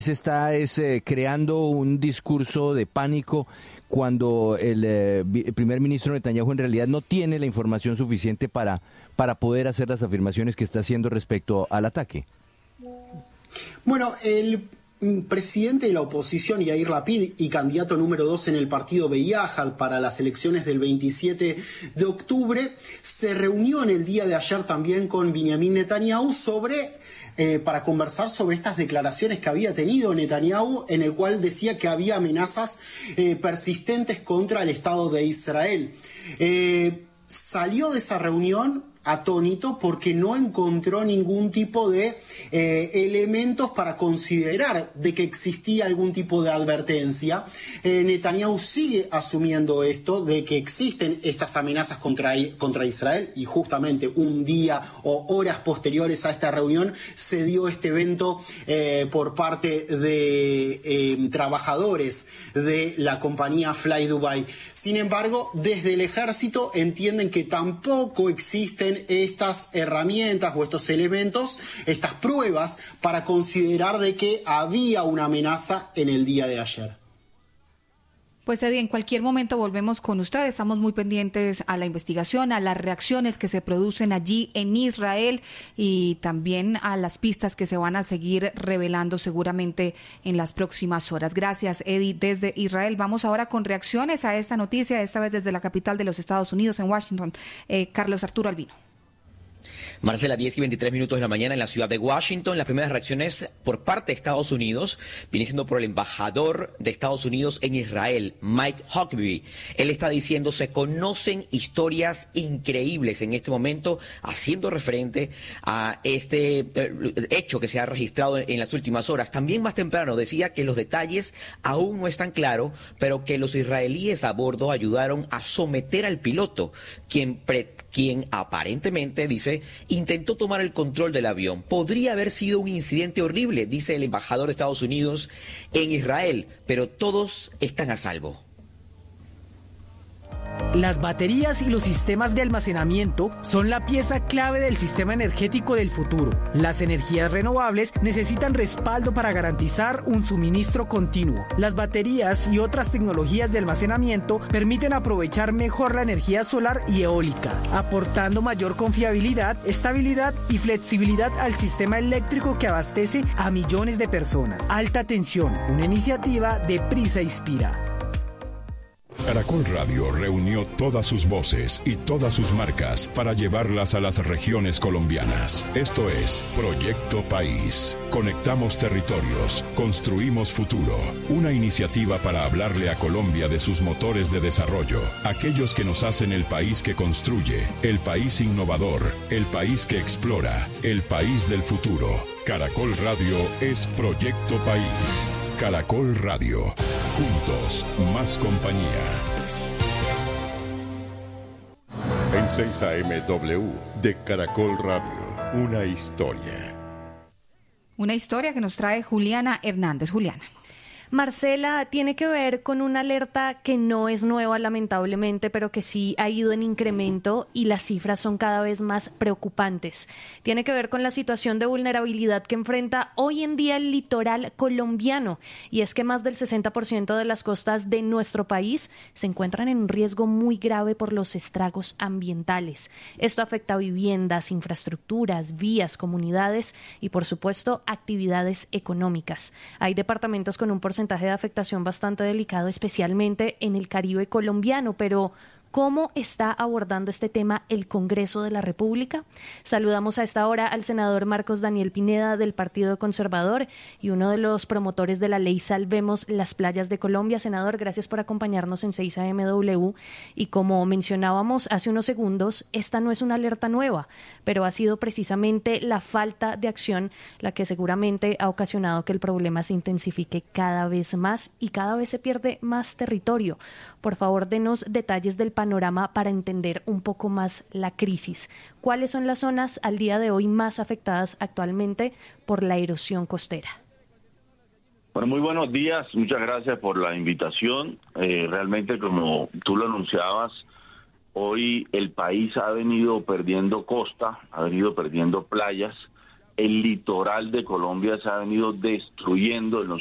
Se está creando un discurso de pánico cuando el primer ministro Netanyahu en realidad no tiene la información suficiente para poder hacer las afirmaciones que está haciendo respecto al ataque. Bueno, el presidente de la oposición, Yair Lapid, y candidato número 2 en el partido Beyahad para las elecciones del 27 de octubre, se reunió en el día de ayer también con Benjamin Netanyahu para conversar sobre estas declaraciones que había tenido Netanyahu, en el cual decía que había amenazas persistentes contra el Estado de Israel. Salió de esa reunión atónito porque no encontró ningún tipo de elementos para considerar de que existía algún tipo de advertencia. Netanyahu sigue asumiendo esto, de que existen estas amenazas contra Israel, y justamente un día o horas posteriores a esta reunión se dio este evento por parte de trabajadores de la compañía Fly Dubai. Sin embargo, desde el ejército entienden que tampoco existen estas herramientas o estos elementos, estas pruebas para considerar de que había una amenaza en el día de ayer. Pues Eddie, en cualquier momento volvemos con usted. Estamos muy pendientes a la investigación, a las reacciones que se producen allí en Israel y también a las pistas que se van a seguir revelando seguramente en las próximas horas. Gracias, Eddie, desde Israel. Vamos ahora con reacciones a esta noticia, esta vez desde la capital de los Estados Unidos, en Washington. Carlos Arturo Albino. Marcela, 10:23 de la mañana en la ciudad de Washington. Las primeras reacciones por parte de Estados Unidos viene siendo por el embajador de Estados Unidos en Israel, Mike Huckabee. Él está diciendo, se conocen historias increíbles en este momento, haciendo referente a este hecho que se ha registrado en las últimas horas. También más temprano decía que los detalles aún no están claros, pero que los israelíes a bordo ayudaron a someter al piloto, quien aparentemente, dice, intentó tomar el control del avión. Podría haber sido un incidente horrible, dice el embajador de Estados Unidos en Israel, pero todos están a salvo. Las baterías y los sistemas de almacenamiento son la pieza clave del sistema energético del futuro. Las energías renovables necesitan respaldo para garantizar un suministro continuo. Las baterías y otras tecnologías de almacenamiento permiten aprovechar mejor la energía solar y eólica, aportando mayor confiabilidad, estabilidad y flexibilidad al sistema eléctrico que abastece a millones de personas. Alta tensión, una iniciativa de Prisa Inspira. Caracol Radio reunió todas sus voces y todas sus marcas para llevarlas a las regiones colombianas. Esto es Proyecto País. Conectamos territorios, construimos futuro. Una iniciativa para hablarle a Colombia de sus motores de desarrollo, aquellos que nos hacen el país que construye, el país innovador, el país que explora, el país del futuro. Caracol Radio es Proyecto País. Caracol Radio. Juntos, más compañía. En 6 AM W de Caracol Radio, una historia. Una historia que nos trae Juliana Hernández. Juliana. Marcela, tiene que ver con una alerta que no es nueva, lamentablemente, pero que sí ha ido en incremento y las cifras son cada vez más preocupantes. Tiene que ver con la situación de vulnerabilidad que enfrenta hoy en día el litoral colombiano, y es que más del 60% de las costas de nuestro país se encuentran en un riesgo muy grave por los estragos ambientales. Esto afecta a viviendas, infraestructuras, vías, comunidades y, por supuesto, actividades económicas. Hay departamentos con un porcentaje de afectación bastante delicado, especialmente en el Caribe colombiano, pero ¿cómo está abordando este tema el Congreso de la República? Saludamos a esta hora al senador Marcos Daniel Pineda del Partido Conservador y uno de los promotores de la ley Salvemos las Playas de Colombia. Senador, gracias por acompañarnos en 6 AMW. Y como mencionábamos hace unos segundos, esta no es una alerta nueva, pero ha sido precisamente la falta de acción la que seguramente ha ocasionado que el problema se intensifique cada vez más y cada vez se pierde más territorio. Por favor, denos detalles del panorama para entender un poco más la crisis. ¿Cuáles son las zonas al día de hoy más afectadas actualmente por la erosión costera? Bueno, muy buenos días. Muchas gracias por la invitación. Realmente, como tú lo anunciabas, hoy el país ha venido perdiendo costa, ha venido perdiendo playas el litoral de Colombia se ha venido destruyendo en los